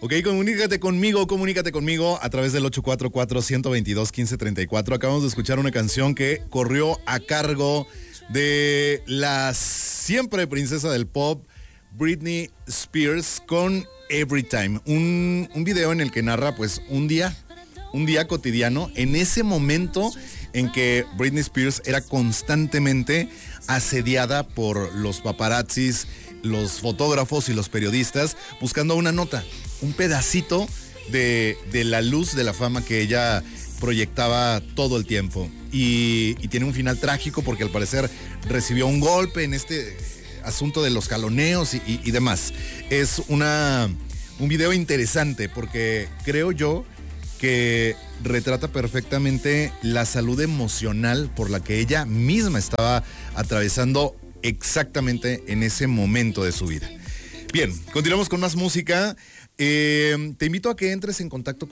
Ok, comunícate conmigo a través del 844-122-1534. Acabamos de escuchar una canción que corrió a cargo de la siempre princesa del pop, Britney Spears, con Every Time. Un video en el que narra pues un día cotidiano, en ese momento en que Britney Spears era constantemente asediada por los paparazzis, los fotógrafos y los periodistas buscando una nota, un pedacito de la luz de la fama que ella proyectaba todo el tiempo. Y tiene un final trágico porque al parecer recibió un golpe en este asunto de los jaloneos y demás. Es un video interesante porque creo yo que retrata perfectamente la salud emocional por la que ella misma estaba atravesando exactamente en ese momento de su vida. Bien, continuamos con más música. Te invito a que entres en contacto con